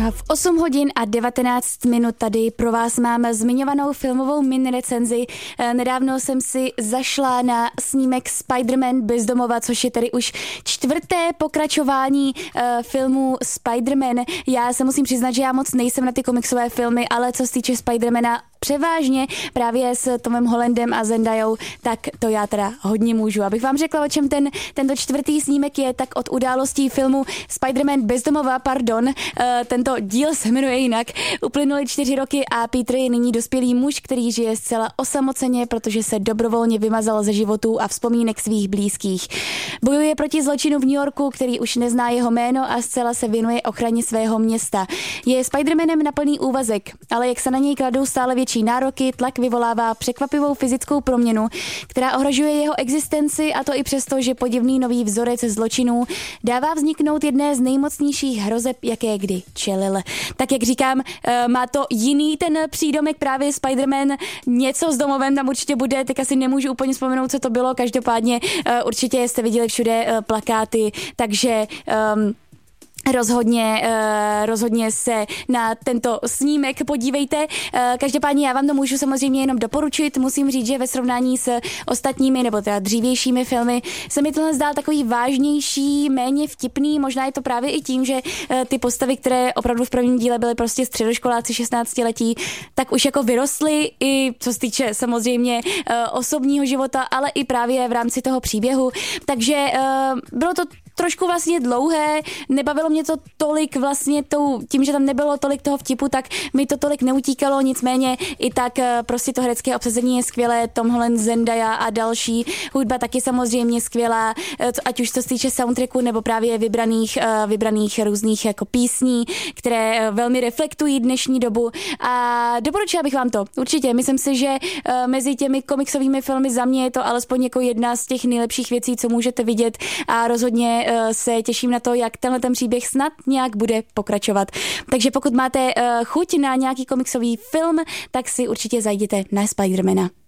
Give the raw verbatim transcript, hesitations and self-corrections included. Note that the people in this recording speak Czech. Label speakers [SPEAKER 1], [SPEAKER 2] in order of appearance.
[SPEAKER 1] V osm hodin a devatenáct minut tady pro vás mám zmiňovanou filmovou mini recenzi. Nedávno jsem si zašla na snímek Spider-Man bez domova, což je tedy už čtvrté pokračování uh, filmu Spider-Man. Já se musím přiznat, že já moc nejsem na ty komiksové filmy, ale co se týče Spider-Mana, převážně právě s Tomem Hollandem a Zendajou, tak to já teda hodně můžu. Abych vám řekla, o čem ten, tento čtvrtý snímek je, tak od událostí filmu Spider-Man bez domova, pardon, uh, tento díl se jmenuje jinak, uplynuly čtyři roky a Peter je nyní dospělý muž, který žije zcela osamoceně, protože se dobrovolně vymazal ze životů a vzpomínek svých blízkých. Bojuje proti zločinu v New Yorku, který už nezná jeho jméno a zcela se věnuje ochraně svého města. Je Spider-Manem na plný úvazek, ale jak se na něj kladou stále větší nároky, tlak vyvolává překvapivou fyzickou proměnu, která ohrožuje jeho existenci, a to i přesto, že podivný nový vzorec zločinů dává vzniknout jedné z nejmocnějších hrozeb, jaké kdy čelil. Tak jak říkám, má to jiný ten přídomek, právě Spider-Man, něco s domovem tam určitě bude, tak asi nemůžu úplně vzpomenout, co to bylo, každopádně určitě jste viděli všude plakáty, takže um, Rozhodně, uh, rozhodně se na tento snímek podívejte. Uh, každopádně já vám to můžu samozřejmě jenom doporučit. Musím říct, že ve srovnání s ostatními nebo teda dřívějšími filmy se mi tohle zdál takový vážnější, méně vtipný. Možná je to právě i tím, že uh, ty postavy, které opravdu v prvním díle byly prostě středoškoláci šestnáctiletí, tak už jako vyrostly i co se týče samozřejmě uh, osobního života, ale i právě v rámci toho příběhu. Takže uh, bylo to trošku vlastně dlouhé, nebavilo mě to tolik vlastně tou, tím, že tam nebylo tolik toho vtipu, tak mi to tolik neutíkalo, nicméně i tak prostě to herecké obsazení je skvělé, Tom Holland, Zendaya a další, hudba taky samozřejmě skvělá, ať už to se týče soundtracku nebo právě vybraných, vybraných různých jako písní, které velmi reflektují dnešní dobu a doporučila bych vám to, určitě, myslím si, že mezi těmi komiksovými filmy za mě je to alespoň jako jedna z těch nejlepších věcí, co můžete vidět a rozhodně se těším na to, jak tenhle ten příběh snad nějak bude pokračovat. Takže pokud máte chuť na nějaký komiksový film, tak si určitě zajděte na Spidermana.